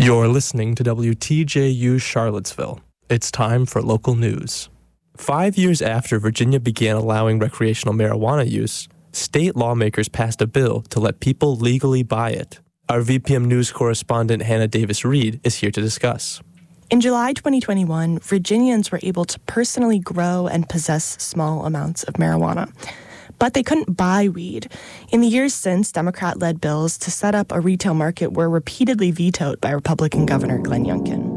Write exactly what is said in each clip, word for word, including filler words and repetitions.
You're listening to W T J U Charlottesville. It's time for local news. Five years after Virginia began allowing recreational marijuana use, state lawmakers passed a bill to let people legally buy it. Our V P M News correspondent Hannah Davis-Reed is here to discuss. In July twenty twenty-one, Virginians were able to personally grow and possess small amounts of marijuana. But they couldn't buy weed. In the years since, Democrat-led bills to set up a retail market were repeatedly vetoed by Republican Governor Glenn Youngkin.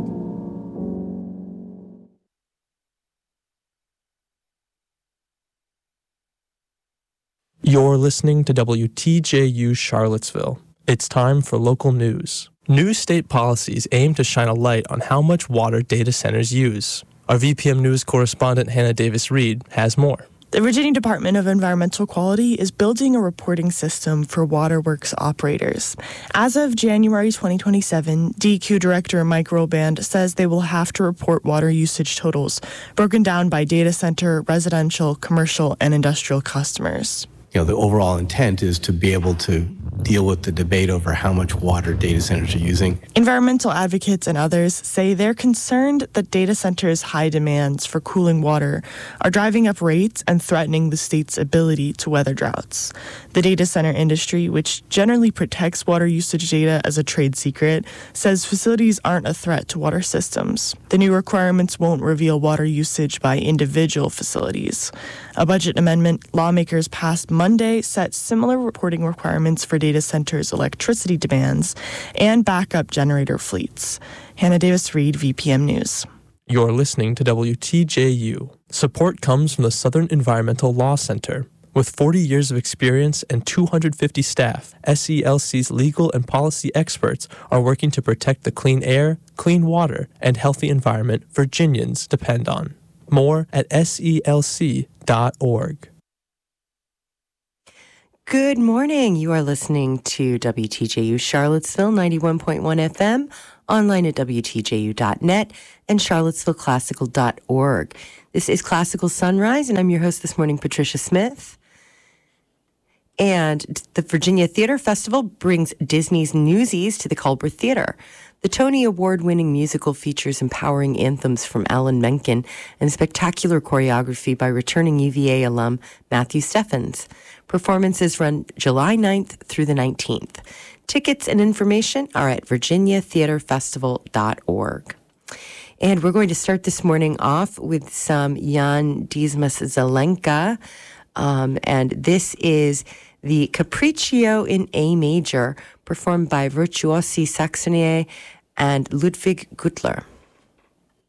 You're listening to W T J U Charlottesville. It's time for local news. New state policies aim to shine a light on how much water data centers use. Our V P M News correspondent Hannah Davis-Reed has more. The Virginia Department of Environmental Quality is building a reporting system for waterworks operators. As of January twenty twenty-seven, D E Q Director Mike Rolband says they will have to report water usage totals, broken down by data center, residential, commercial, and industrial customers. You know, the overall intent is to be able to deal with the debate over how much water data centers are using. Environmental advocates and others say they're concerned that data centers' high demands for cooling water are driving up rates and threatening the state's ability to weather droughts. The data center industry, which generally protects water usage data as a trade secret, says facilities aren't a threat to water systems. The new requirements won't reveal water usage by individual facilities. A budget amendment lawmakers passed Monday set similar reporting requirements for data centers' electricity demands and backup generator fleets. Hannah Davis-Reed, V P M News. You're listening to W T J U. Support comes from the Southern Environmental Law Center. With forty years of experience and two hundred fifty staff, S E L C's legal and policy experts are working to protect the clean air, clean water, and healthy environment Virginians depend on. More at S E L C dot org. Good morning. You are listening to W T J U Charlottesville ninety-one point one F M, online at W T J U dot net and Charlottesville Classical dot org. This is Classical Sunrise, and I'm your host this morning, Patricia Smith. And the Virginia Theater Festival brings Disney's Newsies to the Culber Theater. The Tony Award-winning musical features empowering anthems from Alan Menken and spectacular choreography by returning U V A alum Matthew Steffens. Performances run July ninth through the nineteenth. Tickets and information are at virginia theater festival dot org. And we're going to start this morning off with some Jan Dismas Zelenka. Um, and this is the Capriccio in A major, performed by Virtuosi Saxonie and Ludwig Gutler.